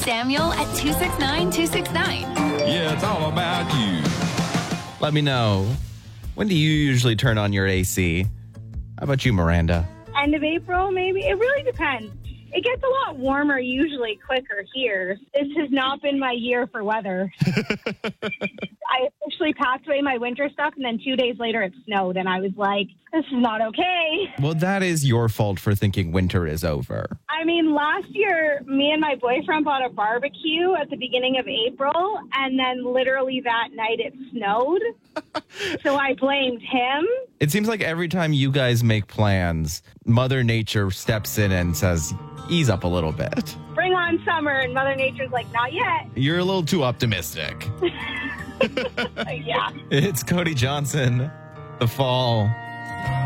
Samuel at 269-269. Yeah, it's all about you. Let me know. When do you usually turn on your AC? How about you, Miranda? End of April, maybe. It really depends. It gets a lot warmer usually quicker here. This has not been my year for weather. I officially packed away my winter stuff, and then 2 days later it snowed, and I was like, this is not okay. Well, that is your fault for thinking winter is over. I mean, last year, me and my boyfriend bought a barbecue at the beginning of April, and then literally that night it snowed. So I blamed him. It seems like every time you guys make plans, Mother Nature steps in and says, ease up a little bit. Bring on summer, and Mother Nature's like, not yet. You're a little too optimistic. Yeah. It's Cody Johnson, The Fall.